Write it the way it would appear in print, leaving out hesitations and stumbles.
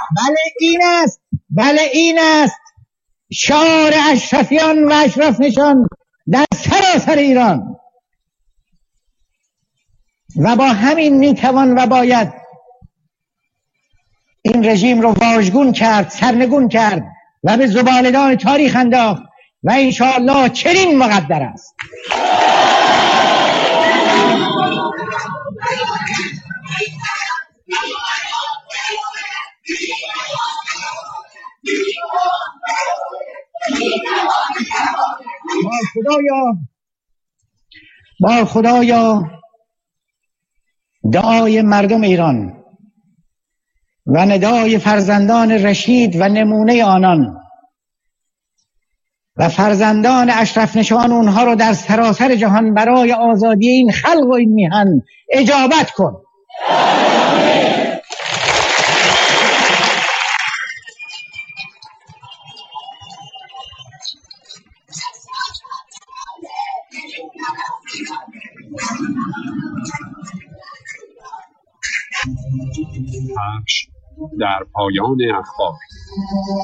بله این است شعار اشرفیان و اشرف نشان در سراسر ایران و با همین میتوان و باید این رژیم رو واژگون کرد، سرنگون کرد و به زباله‌دان تاریخ انداخت و انشاءالله چنین مقدر است. با خدایا دعای مردم ایران و ندای فرزندان رشید و نمونه آنان و فرزندان اشرف نشان اونها رو در سراسر جهان برای آزادی این خلق و این میهن اجابت کن. پخش در پایان اخبار